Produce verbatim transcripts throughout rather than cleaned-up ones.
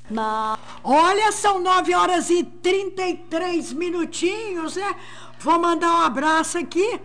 Não. Olha, são nove horas e trinta e três minutinhos, né? Vou mandar um abraço aqui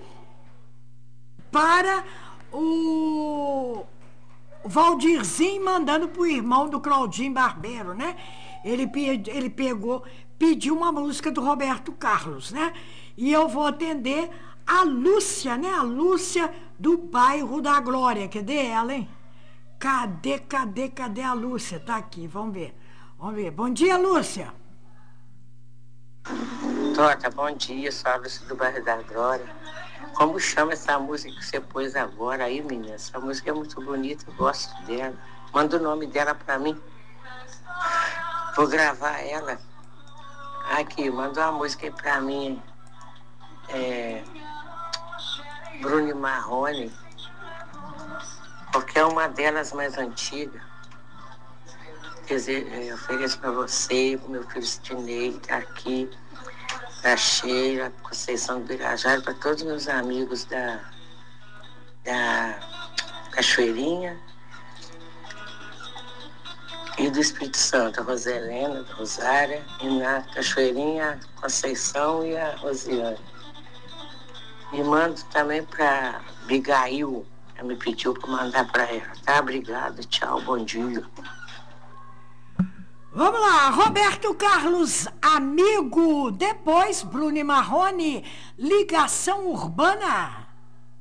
para o Valdirzinho, mandando pro irmão do Claudinho Barbeiro, né? Ele, pe- ele pegou, pediu uma música do Roberto Carlos, né? E eu vou atender a Lúcia, né? A Lúcia do bairro da Glória. Cadê ela, hein? Cadê, cadê, cadê a Lúcia? Tá aqui, vamos ver. Vamos ver. Bom dia, Lúcia. Tota, bom dia, sou a Lúcia do bairro da Glória. Como chama essa música que você pôs agora aí, menina? Essa música é muito bonita, eu gosto dela. Manda o nome dela pra mim. Vou gravar ela. Aqui, manda uma música aí pra mim. É... Bruno Marrone. Qualquer uma delas mais antiga. Quer dizer, eu ofereço pra você, pro meu filho Sidney, que tá aqui. Pra Sheila, Conceição do Birajara, para todos os meus amigos da, da Cachoeirinha e do Espírito Santo, a Roselena, da Rosária, e na Cachoeirinha, a Conceição e a Rosiane. E mando também para Bigail, ela me pediu para mandar para ela, tá? Obrigada, tchau, bom dia. Vamos lá, Roberto Carlos, amigo. Depois, Bruno Marrone, ligação urbana.